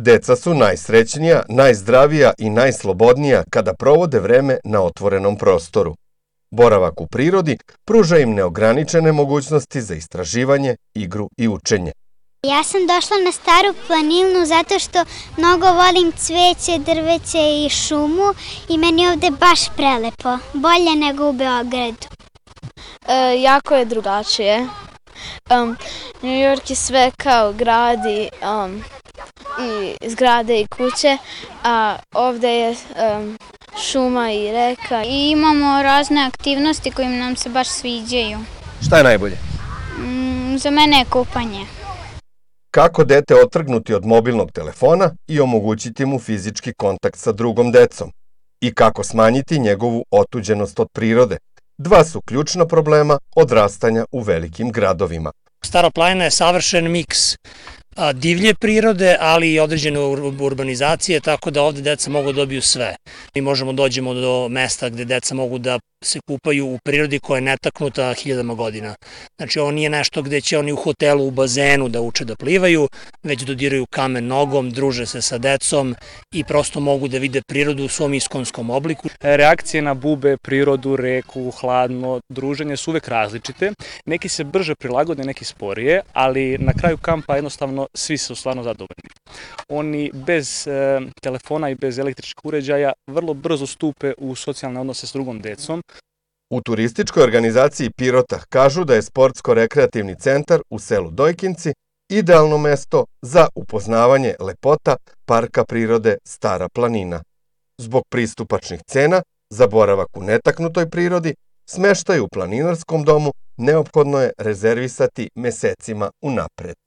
Deca su najsrećnija, najzdravija i najslobodnija kada provode vreme na otvorenom prostoru. Boravak u prirodi pruža im neograničene mogućnosti za istraživanje, igru i učenje. Ja sam došla na Staru planinu zato što mnogo volim cveće, drveće i šumu i meni je ovde baš prelepo, bolje nego u Beogradu. Jako je drugačije. New York je sve kao gradi i zgrade i kuće, a ovde je šuma i reka. I imamo razne aktivnosti koje nam se baš sviđaju. Šta je najbolje? Za mene je kupanje. Kako dete otrgnuti od mobilnog telefona i omogućiti mu fizički kontakt sa drugom decom? I kako smanjiti njegovu otuđenost od prirode? Dva su ključna problema odrastanja u velikim gradovima. Stara planina je savršen miks divlje prirode, ali i određene urbanizacije, tako da ovde deca mogu da dobiju sve. Mi možemo dođemo do mesta gde deca mogu da se kupaju u prirodi koja je netaknuta hiljadama godina. Znači, ovo nije nešto gde će oni u hotelu, u bazenu da uče da plivaju, već dodiraju kamen nogom, druže se sa decom i prosto mogu da vide prirodu u svom iskonskom obliku. Reakcije na bube, prirodu, reku, hladno, druženje su uvek različite. Neki se brže prilagode, neki sporije, ali na kraju kampa jednostavno svi su stvarno zadovoljni. Oni bez telefona i bez električkih uređaja vrlo brzo stupe u socijalne odnose s drugom decom. U turističkoj organizaciji Pirota kažu da je sportsko-rekreativni centar u selu Dojkinci idealno mesto za upoznavanje lepota Parka prirode Stara planina. Zbog pristupačnih cena za boravak u netaknutoj prirodi, smeštaj u planinarskom domu neophodno je rezervisati mesecima unapred.